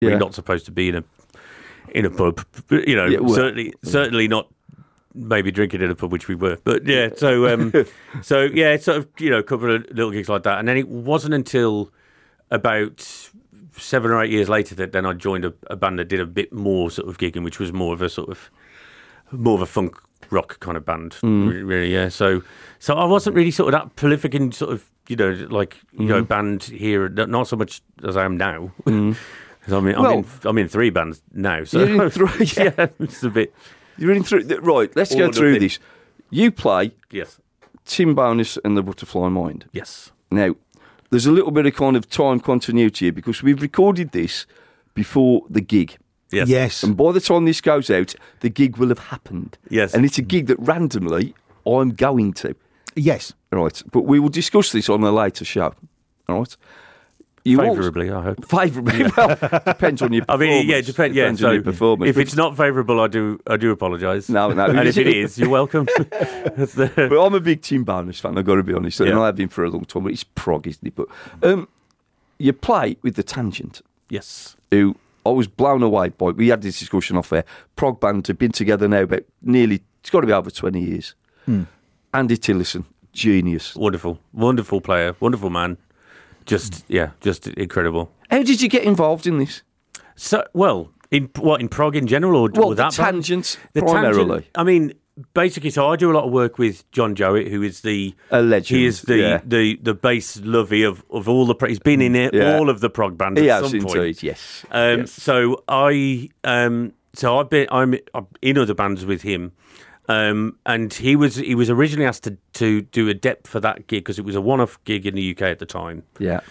We're not supposed to be in a pub, you know. Certainly not. Maybe drinking in a pub, which we were, but yeah. So yeah, sort of, you know, a couple of little gigs like that, and then it wasn't until about 7 or 8 years later that then I joined a band that did a bit more sort of gigging, which was more of a funk rock kind of band, really. Yeah. So I wasn't really sort of that prolific in sort of, you know, like, you know, band here, not so much as I am now. I'm in 3 bands now, so you're in 3, yeah, it's a bit. You're in 3. Right, let's go through this. You play Tim Bonus and the Butterfly Mind. Yes. Now, there's a little bit of kind of time continuity here because we've recorded this before the gig. Yes. And by the time this goes out, the gig will have happened. Yes. And it's a gig that randomly I'm going to. Yes. Right. But we will discuss this on a later show. All right. Favourably, I hope. Favourably, well, depends on your performance. I mean, yeah, depends on your performance. If it's not favourable, I do apologise. No. And if it is, you're welcome. But I'm a big Tim Bonus fan, I've got to be honest. And I have been for a long time, but it's prog, isn't it? But you play with The Tangent. Yes. Who I was blown away by. We had this discussion off air. Prog band have been together now about it's got to be over 20 years. Andy Tillison, genius. Wonderful player, wonderful man. Just incredible. How did you get involved in this? So, in prog in general, or that Tangents band? Primarily. Tangent, I mean, basically, so I do a lot of work with John Jowett, who is a legend. He is the bass lovey of all the. He's been in all of the prog bands at some point. Indeed, yes. So I'm in other bands with him. And he was originally asked to do a dep for that gig because it was a one-off gig in the UK at the time. Yeah.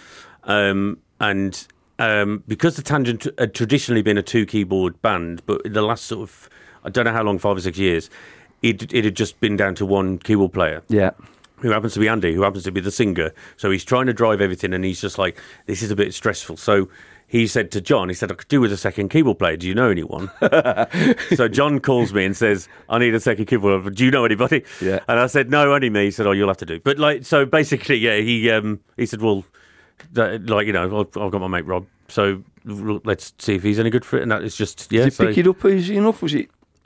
Because the Tangent had traditionally been a 2-keyboard band, but in the last sort of, I don't know how long, 5 or 6 years, it had just been down to one keyboard player. Yeah. Who happens to be Andy, who happens to be the singer. So he's trying to drive everything, and he's just like, this is a bit stressful. So he said to John, I could do with a second keyboard player. Do you know anyone? So John calls me and says, I need a second keyboard player. Do you know anybody? Yeah. And I said, no, only me. He said, you'll have to do. But so basically, he said, well, I've got my mate Rob. So let's see if he's any good for it. And that is just, Did you pick it up easy enough? Was it?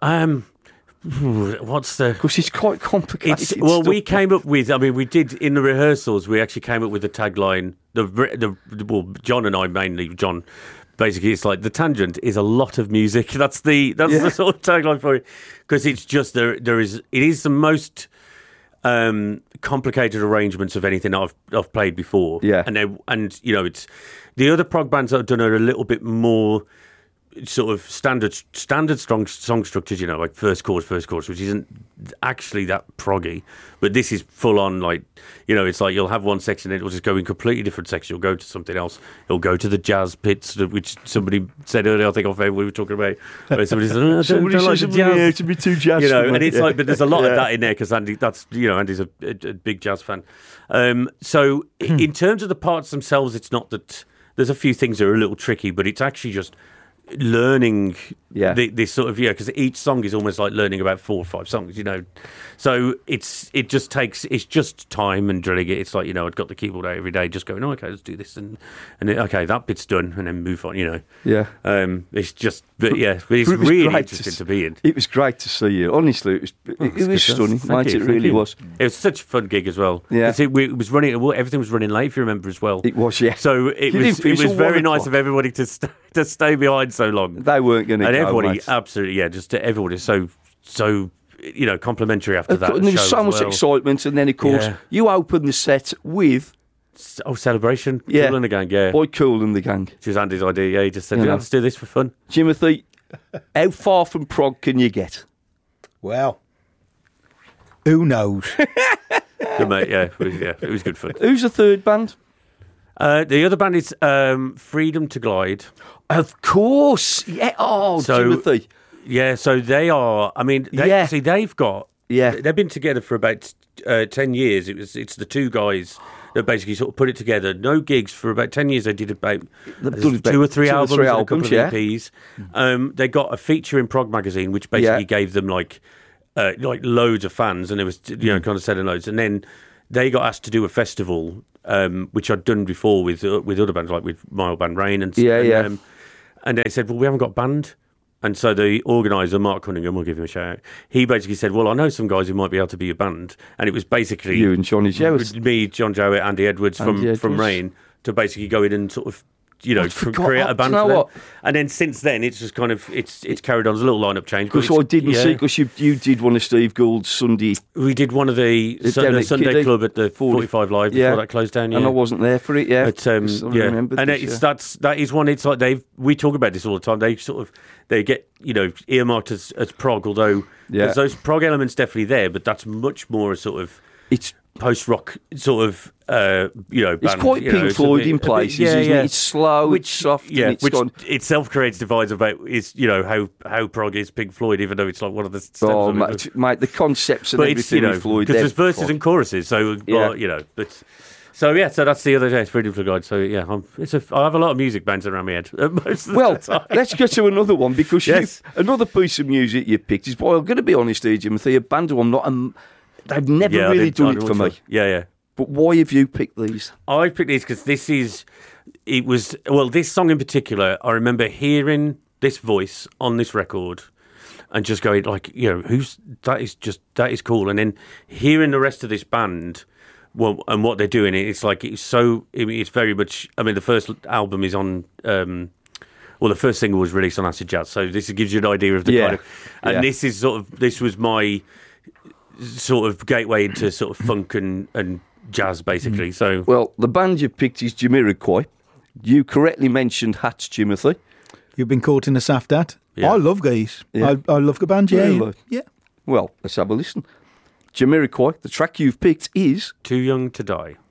What's the... Because it's quite complicated. We came up with... I mean, we did... In the rehearsals, we actually came up with the tagline... John and I mainly... John, basically, it's like, The Tangent is a lot of music. That's the sort of tagline for it. Because it's just... It is the most... complicated arrangements of anything I've played before. Yeah. And you know, it's... The other prog bands that I've done are a little bit more... sort of standard strong song structures, you know, like first chorus, which isn't actually that proggy, but this is full on, like, you know, it's like you'll have one section and it'll just go in completely different section. You'll go to something else. It'll go to the jazz pits, which somebody said earlier, I think off air we were talking about, where somebody said, I don't like the jazz. To be too jazz, you know, and it's like, but there's a lot of that in there because Andy, Andy's a big jazz fan. So in terms of the parts themselves, it's not that there's a few things that are a little tricky, but it's actually just learning this sort of because each song is almost like learning about 4 or 5 songs, you know. So it's just time and drilling it. It's like, you know, I've got the keyboard out every day, just going, okay, let's do this, and okay, that bit's done, and then move on, you know. Yeah. It's just, but it's really interesting to be in. It was great to see you. Honestly, it was stunning, mate. It really was. It was such a fun gig as well. Yeah. It was running. Everything was running late, if you remember as well. It was, yeah. So it was very nice of everybody to stay behind so long. They weren't going to. And go, everybody, mate. absolutely, just everybody is so you know, complimentary after that. And there was so much excitement, and then of course you opened the set with Celebration, yeah, Kool and the Gang, yeah, by Kool and the Gang. Which was Andy's idea. Yeah, he just said, let's do this for fun. Timothy, how far from prog can you get? Well, who knows? Good mate, it was good fun. Who's the third band? The other band is Freedom to Glide. Of course, yeah. Oh, Timothy. Yeah, so they are. I mean, they've got. Yeah, they've been together for about 10 years. It's the two guys that basically sort of put it together. No gigs for about 10 years. They did about 2 or 3 albums, and a couple of EPs. They got a feature in Prog magazine, which basically gave them like loads of fans, and it was kind of selling loads. And then they got asked to do a festival, which I'd done before with other bands, like with my old band Rain and And they said, well, we haven't got a band. And so the organiser, Mark Cunningham, we'll give him a shout out, he basically said, well, I know some guys who might be able to be a band. And it was basically... You and Johnny Jowett. Me, John Jowett, Andy Edwards from Rain, to basically go in and sort of, create a band for them. And then since then, it's just kind of, it's carried on. There's a little lineup change. Because I didn't see, because you did one of Steve Gould's Sunday... We did one of the Sunday Club at the 45 Live before that closed down, And I wasn't there for it, But, remember and that is one, it's like we talk about this all the time, they get, earmarked as prog, although there's those prog elements definitely there, but that's much more a sort of... It's post-rock sort of, band. It's quite Pink Floyd in places, isn't it? It's slow, it's soft, and which itself creates divides about how prog is Pink Floyd, even though it's like one of the steps of it. Mate, the concepts and everything with Floyd. Because there's verses and choruses, so, but... So that's the other day. Freedom to Guide. So I have a lot of music bouncing around my head most of the time. Let's get to another one because another piece of music you picked is, I'm going to be honest, here, Timothy, a band who I'm not... They've never really done it for me. Yeah. But why have you picked these? I picked these because this song in particular, I remember hearing this voice on this record and just going like, that is cool. And then hearing the rest of this band, and what they're doing, it's very much, the first album is on, the first single was released on Acid Jazz. So this gives you an idea of the kind of, and this was my sort of gateway into sort of funk and jazz, basically. So, well, the band you picked is Jamiroquai. You correctly mentioned Hats, Timothy. You've been caught in a soft hat. Yeah. I love Geese. Yeah. I love the band. Yeah, really? Yeah. Well, let's have a listen. Jamiroquai. The track you've picked is Too Young to Die.